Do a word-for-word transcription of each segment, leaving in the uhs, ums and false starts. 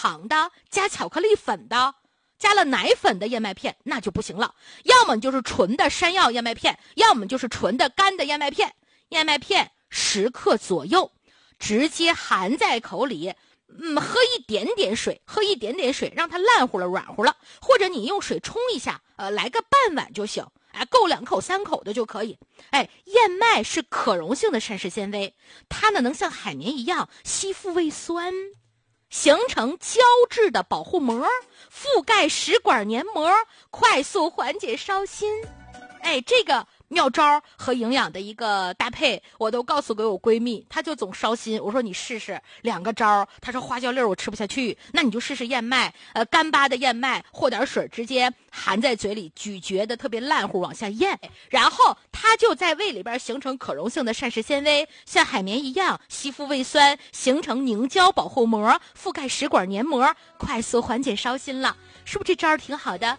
糖的，加巧克力粉的，加了奶粉的燕麦片那就不行了，要么就是纯的山药燕麦片，要么就是纯的干的燕麦片。燕麦片十克左右，直接含在口里，嗯，喝一点点水，喝一点点水，让它烂乎了、软乎了，或者你用水冲一下，呃，来个半碗就行，哎，够两口、三口的就可以。哎，燕麦是可溶性的膳食纤维，它呢能像海绵一样吸附胃酸，形成胶质的保护膜，覆盖食管黏膜，快速缓解烧心。哎，这个妙招和营养的一个搭配，我都告诉给我闺蜜，她就总烧心。我说你试试两个招，她说花椒粒我吃不下去，那你就试试燕麦，呃，干巴的燕麦，和点水，直接含在嘴里咀嚼的特别烂乎，往下咽，然后它就在胃里边形成可溶性的膳食纤维，像海绵一样吸附胃酸，形成凝胶保护膜，覆盖食管黏膜，快速缓解烧心了。是不是这招挺好的？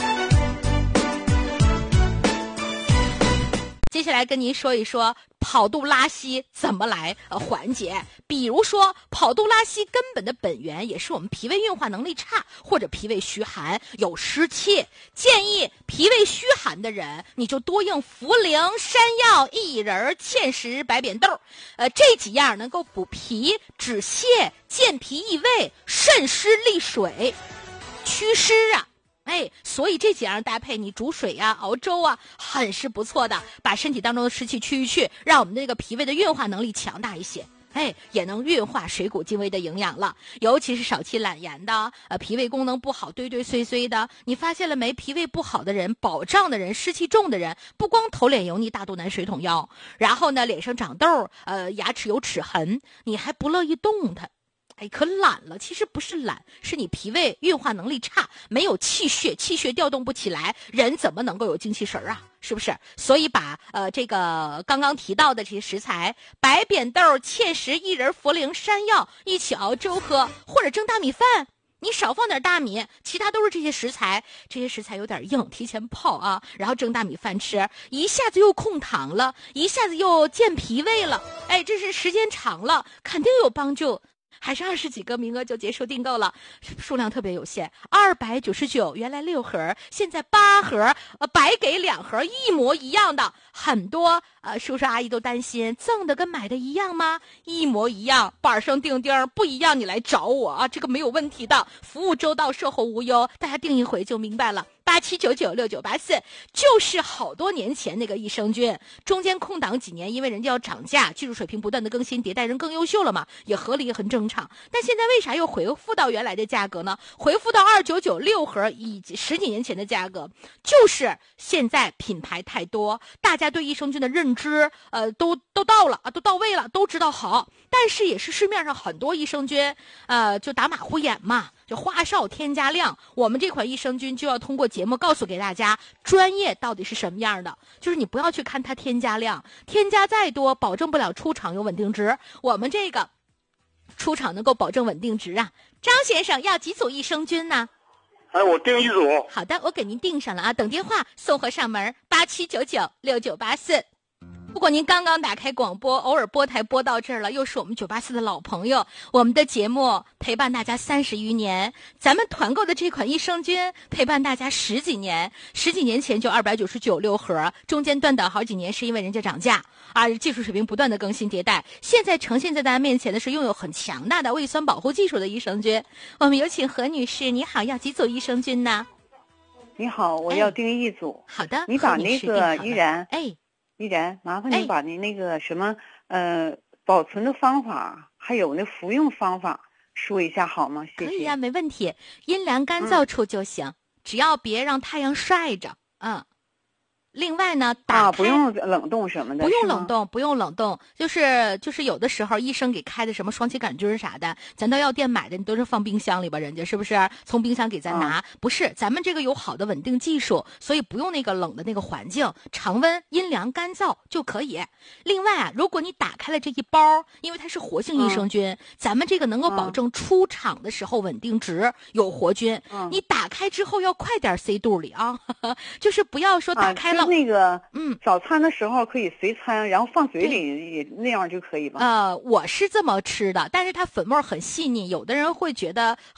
接下来跟您说一说跑肚拉稀怎么来呃缓解。比如说跑肚拉稀根本的本源也是我们脾胃运化能力差或者脾胃虚寒有湿气，建议脾胃虚寒的人你就多用茯苓、山药、薏仁、芡实、白扁豆，呃这几样能够补脾止泻、健脾益胃、渗湿利水、祛湿啊。哎，所以这几样搭配，你煮水呀、熬粥啊，很是不错的，把身体当中的湿气去一去，让我们的这个脾胃的运化能力强大一些。哎，也能运化水谷精微的营养了。尤其是少气懒言的，呃，脾胃功能不好、堆堆碎碎的，你发现了没？脾胃不好的人、饱胀的人、湿气重的人，不光头脸油腻、大肚腩、水桶腰，然后呢，脸上长痘，呃，牙齿有齿痕，你还不乐意动弹。哎，可懒了，其实不是懒，是你脾胃运化能力差，没有气血，气血调动不起来，人怎么能够有精气神啊？是不是？所以把呃这个刚刚提到的这些食材，白扁豆、芡实、薏仁、茯苓、山药一起熬粥喝，或者蒸大米饭。你少放点大米，其他都是这些食材，这些食材有点硬，提前泡啊，然后蒸大米饭吃，一下子又控糖了，一下子又健脾胃了。哎，这是时间长了，肯定有帮助。还是二十几个名额就结束订购了，数量特别有限，二百九十九，原来六盒，现在八盒，呃，白给两盒，一模一样的。很多呃叔叔阿姨都担心，赠的跟买的一样吗？一模一样，板上钉钉，不一样你来找我啊，这个没有问题的，服务周到，售后无忧，大家订一回就明白了。八七九九六九八四，就是好多年前那个益生菌，中间空档几年，因为人家要涨价，技术水平不断的更新迭代，人更优秀了嘛，也合理也很正常。但现在为啥又回复到原来的价格呢？回复到二九九六盒以及十几年前的价格，就是现在品牌太多，大家对益生菌的认知，呃，都都到了啊，都到位了，都知道好，但是也是市面上很多益生菌，呃，就打马虎眼嘛。就花哨添加量，我们这款益生菌就要通过节目告诉给大家，专业到底是什么样的。就是你不要去看它添加量，添加再多，保证不了出厂有稳定值。我们这个出厂能够保证稳定值啊。张先生要几组益生菌呢？ 哎，我订一组。 好的，我给您订上了啊，等电话送货上门，八七九九六九八四。如果您刚刚打开广播，偶尔播台播到这儿了，又是我们九八四的老朋友，我们的节目陪伴大家三十余年，咱们团购的这款益生菌陪伴大家十几年，十几年前就二百九十九六盒，中间断档好几年是因为人家涨价，而技术水平不断的更新迭代，现在呈现在大家面前的是拥有很强大的胃酸保护技术的益生菌。我们有请何女士，你好，要几组益生菌呢？ 你好，我要订一组。 好的， 你把那个依然， 哎。 依然，麻烦你把你那个什么、哎、呃保存的方法，还有那服用方法说一下好吗？谢谢。 可以啊，没问题，阴凉干燥处就行，嗯、只要别让太阳晒着。嗯。另外呢，打开、 啊、不用冷冻什么的， 不用冷冻，不用冷冻，就是就是有的时候医生给开的什么双歧杆菌啥的，咱到药店买的，你都是放冰箱里吧？人家是不是从冰箱给咱拿？啊、不是，咱们这个有好的稳定技术，所以不用那个冷的那个环境，常温、阴凉、干燥就可以。另外啊，如果你打开了这一包，因为它是活性益生菌，嗯、咱们这个能够保证出厂的时候稳定值，有活菌。嗯、你打开之后要快点塞肚里啊，呵呵就是不要说打开了。 啊那个，嗯，早餐的时候可以随餐，然后放嘴里也那样就可以吧？ 呃，我是这么吃的，但是它粉末很细腻，有的人会觉得